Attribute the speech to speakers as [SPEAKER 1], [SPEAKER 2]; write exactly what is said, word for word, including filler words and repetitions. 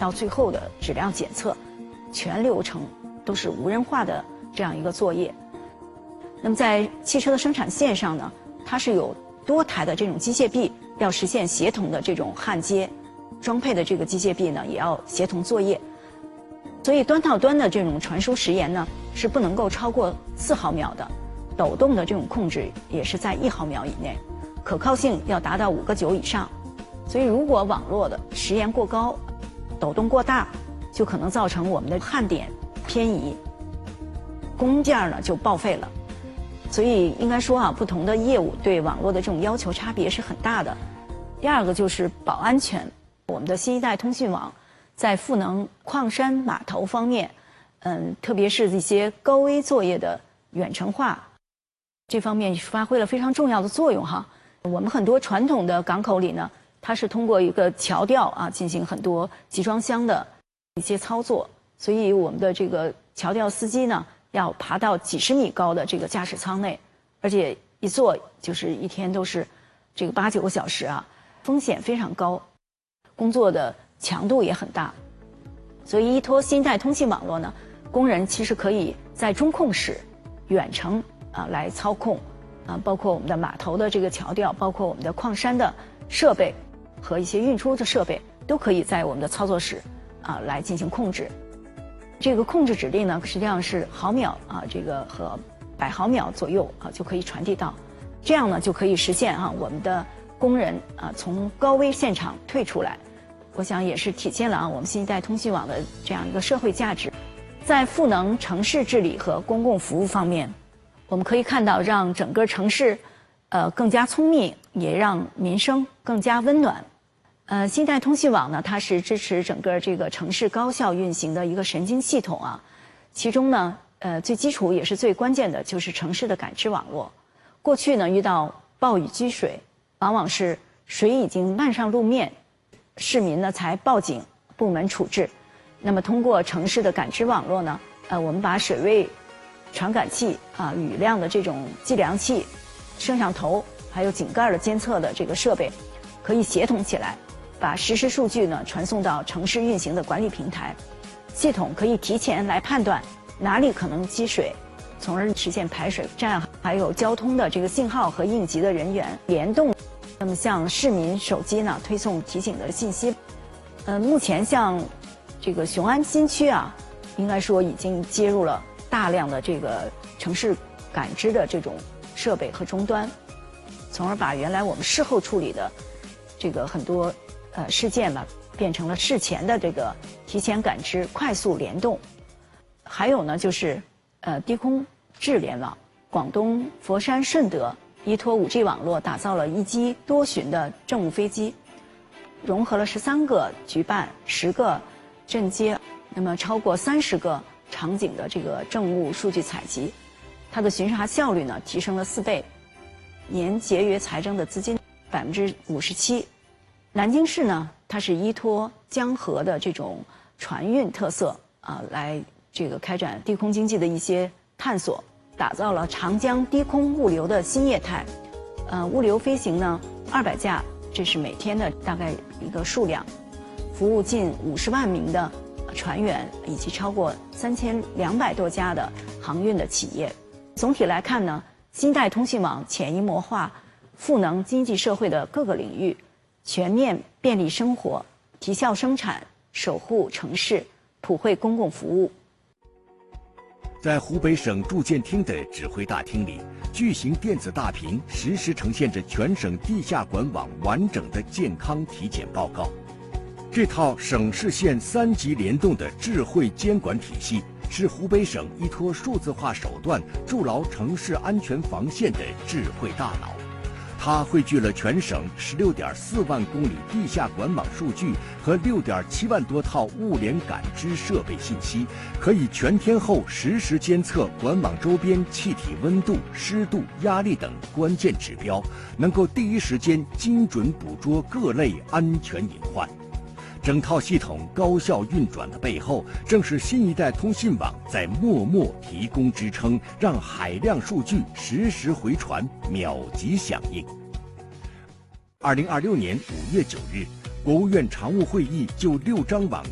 [SPEAKER 1] 到最后的质量检测，全流程都是无人化的这样一个作业。那么在汽车的生产线上呢，它是有多台的这种机械臂，要实现协同的这种焊接，装配的这个机械臂呢也要协同作业。所以端到端的这种传输时延呢是不能够超过四毫秒的，抖动的这种控制也是在一毫秒以内，可靠性要达到五个九以上。所以如果网络的时延过高，抖动过大，就可能造成我们的焊点偏移，工件呢就报废了。所以应该说啊，不同的业务对网络的这种要求差别是很大的。第二个就是保安全，我们的新一代通信网在赋能矿山码头方面，嗯，特别是一些高危作业的远程化这方面发挥了非常重要的作用哈。我们很多传统的港口里呢，它是通过一个桥吊啊进行很多集装箱的一些操作，所以我们的这个桥吊司机呢要爬到几十米高的这个驾驶舱内，而且一坐就是一天都是这个八九个小时啊，风险非常高，工作的强度也很大。所以依托新一代通信网络呢，工人其实可以在中控室远程啊来操控啊，包括我们的码头的这个桥吊，包括我们的矿山的设备和一些运输的设备，都可以在我们的操作室啊来进行控制。这个控制指令呢，实际上是毫秒啊，这个和百毫秒左右啊就可以传递到，这样呢就可以实现啊我们的工人啊从高危现场退出来。我想也是体现了啊我们新一代通信网的这样一个社会价值。在赋能城市治理和公共服务方面，我们可以看到让整个城市呃更加聪明，也让民生更加温暖。呃，新一代通信网呢，它是支持整个这个城市高效运行的一个神经系统啊。其中呢，呃，最基础也是最关键的就是城市的感知网络。过去呢，遇到暴雨积水，往往是水已经漫上路面，市民呢才报警，部门处置。那么通过城市的感知网络呢，呃，我们把水位传感器啊、雨量的这种计量器、摄像头还有井盖的监测的这个设备，可以协同起来，把实时数据呢传送到城市运行的管理平台，系统可以提前来判断哪里可能积水，从而实现排水。这样还有交通的这个信号和应急的人员联动，那么向市民手机呢推送提醒的信息。呃，目前像这个雄安新区啊，应该说已经接入了大量的这个城市感知的这种设备和终端，从而把原来我们事后处理的这个很多呃事件吧，变成了事前的这个提前感知、快速联动。还有呢，就是呃低空智联网，广东佛山顺德依托 五 G 网络打造了一机多巡的政务飞机，融合了十三个局办、十个镇接，那么超过三十个场景的这个政务数据采集，它的巡查效率呢提升了四倍，年节约财政的资金百分之五十七。南京市呢，它是依托江河的这种船运特色啊，来这个开展低空经济的一些探索，打造了长江低空物流的新业态。呃，物流飞行呢二百架，这是每天的大概一个数量，服务近五十万名的船员以及超过三千两百多家的航运的企业。总体来看呢，新一代通信网潜移默化赋能经济社会的各个领域，全面便利生活，提效生产，守护城市，普惠公共服务。
[SPEAKER 2] 在湖北省住建厅的指挥大厅里，巨型电子大屏实时呈现着全省地下管网完整的健康体检报告。这套省市县三级联动的智慧监管体系，是湖北省依托数字化手段筑牢城市安全防线的智慧大脑。它汇聚了全省十六点四万公里地下管网数据和六点七万多套物联感知设备信息，可以全天候实时监测管网周边气体温度、湿度、压力等关键指标，能够第一时间精准捕捉各类安全隐患。整套系统高效运转的背后，正是新一代通信网在默默提供支撑，让海量数据实时回传，秒级响应。二零二六年五月九日，国务院常务会议就六张网